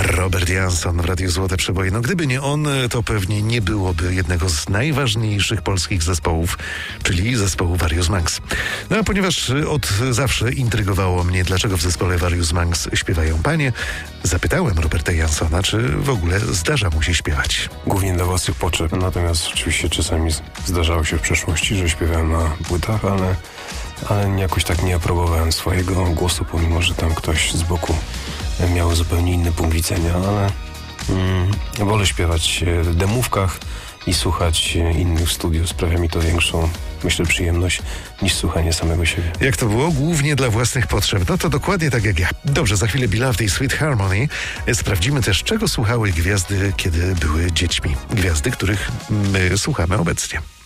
Robert Jansson w Radiu Złote Przeboje. No gdyby nie on, to pewnie nie byłoby jednego z najważniejszych polskich zespołów, czyli zespołu Various Monks. No a ponieważ od zawsze intrygowało mnie, dlaczego w zespole Various Monks śpiewają panie, zapytałem Roberta Janssona, czy w ogóle zdarza mu się śpiewać. Głównie dla własnych potrzeb, natomiast oczywiście czasami zdarzało się w przeszłości, że śpiewałem na płytach, ale jakoś tak nie aprobowałem swojego głosu, pomimo że tam ktoś z boku miał zupełnie inny punkt widzenia, ale wolę śpiewać w demówkach i słuchać innych w studiu. Sprawia mi to większą, myślę, przyjemność niż słuchanie samego siebie. Jak to było? Głównie dla własnych potrzeb. No to dokładnie tak jak ja. Dobrze, za chwilę Beloved i Sweet Harmony. Sprawdzimy też, czego słuchały gwiazdy, kiedy były dziećmi. Gwiazdy, których my słuchamy obecnie.